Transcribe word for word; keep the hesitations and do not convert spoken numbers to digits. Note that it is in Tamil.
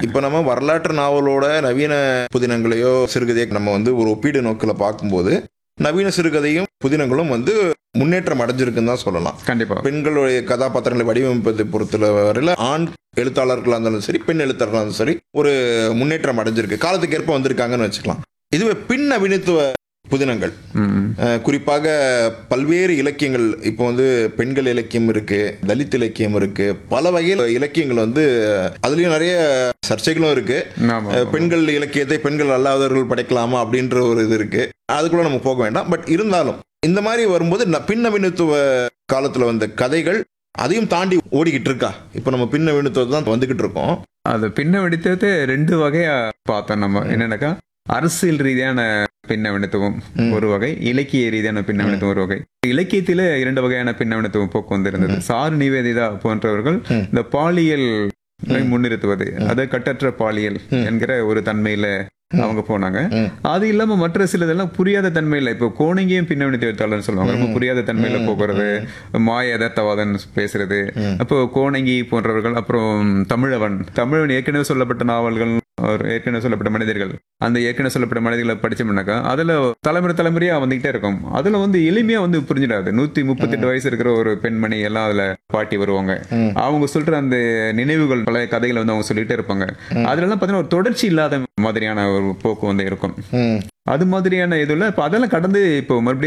இப்போ நம்ம வரலாற்று நாவலோட நவீன புதினங்களையோ சிறுகதையை நம்ம வந்து ஒரு ஒப்பீடு நோக்கில் பார்க்கும்போது நவீன சிறுகதையும் புதினங்களும் வந்து முன்னேற்றம் அடைஞ்சிருக்குன்னு தான் சொல்லலாம். கண்டிப்பா பெண்களுடைய கதாபாத்திரங்களை வடிவமைப்பதை பொறுத்தவரையில் ஆண் எழுத்தாளர்களாக இருந்தாலும் சரி, பெண் எழுத்தாளர்களாக இருந்தாலும் சரி, ஒரு முன்னேற்றம் அடைஞ்சிருக்கு, காலத்துக்கு ஏற்ப வந்திருக்காங்கன்னு வச்சுக்கலாம். இதுவே பின் நவீனத்துவ புதினங்கள், குறிப்பாக பல்வேறு இலக்கியங்கள், இப்போ வந்து பெண்கள் இலக்கியம் இருக்கு, தலித் இலக்கியம் இருக்கு, பல வகையில் இலக்கியங்கள் வந்து அதுலயும் நிறைய சர்ச்சைகளும் இருக்கு. பெண்கள் இலக்கியத்தை பெண்கள் அல்லாதவர்கள் படைக்கலாமா அப்படின்ற ஒரு இது இருக்கு. அதுக்குள்ள நம்ம போக வேண்டாம். பட் இருந்தாலும் இந்த மாதிரி வரும்போது பின் நவீனத்துவ காலத்துல வந்த கதைகள் அதையும் தாண்டி ஓடிக்கிட்டு இருக்கா? இப்போ நம்ம பின் நவீனத்துவ தான் வந்துகிட்டு இருக்கோம். அது பின்ன வெடித்தது ரெண்டு வகையா பார்த்தோம் நம்ம. என்னன்னாக்கா அரசியல் ரீதியான பின்னவனத்துவம் ஒரு வகை, இலக்கிய ரீதியான பின்னவனத்துவம் ஒரு வகை. இலக்கியத்தில இரண்டு வகையான பின்னவனத்துவம் போக்கு வந்து இருந்தது. சாரு நிவேதிதா போன்றவர்கள் இந்த பாலியல் முன்னிறுத்துவது, அது கட்டற்ற பாலியல் என்கிற ஒரு தன்மையில அவங்க போனாங்க. அது இல்லாம மற்ற சிலதெல்லாம் புரியாத தன்மையில, இப்போ கோணங்கியும் பின்னவனத்தை எழுத்தாளர்னு சொல்லுவாங்க, ரொம்ப புரியாத தன்மையில போகிறது, மாய யதார்த்தவாதம் பேசுறது. அப்போ கோணங்கி போன்றவர்கள், அப்புறம் தமிழவன் தமிழவன் ஏற்கனவே சொல்லப்பட்ட நாவல்கள், ஏற்கனவே சொல்லப்பட்ட மனிதர்கள், அந்த ஏற்கனவே சொல்லப்பட்ட மனிதர்களை படிச்சோம்னாக்கா அதுல தலைமுறை தலைமுறையா வந்துகிட்டே இருக்கும். அதுல வந்து எளிமையா வந்து புரிஞ்சிடாது. நூத்தி முப்பத்தி எட்டு வயசு இருக்கிற ஒரு பெண்மணி எல்லாம் அதுல பாட்டி வருவாங்க, அவங்க சொல்ற அந்த நினைவுகள் பழைய கதைகளை வந்து அவங்க சொல்லிட்டே இருப்பாங்க. அதுல எல்லாம் பாத்தீங்கன்னா ஒரு தொடர்ச்சி இல்லாத மாதிரியான ஒரு போக்கு வந்து இருக்கும். அது மாதிரியான இதுல இப்ப அதெல்லாம் கடந்து இப்போ மறுபடியும்